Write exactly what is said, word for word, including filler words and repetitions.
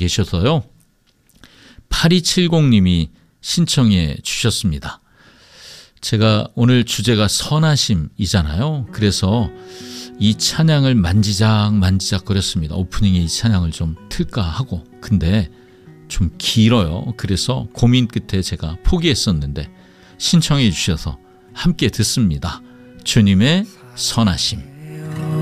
계셔서요. 팔이칠공님이 신청해 주셨습니다. 제가 오늘 주제가 선하심이잖아요. 그래서 이 찬양을 만지작 만지작 거렸습니다. 오프닝에 이 찬양을 좀 틀까 하고. 근데 좀 길어요. 그래서 고민 끝에 제가 포기했었는데 신청해 주셔서 함께 듣습니다. 주님의 선하심.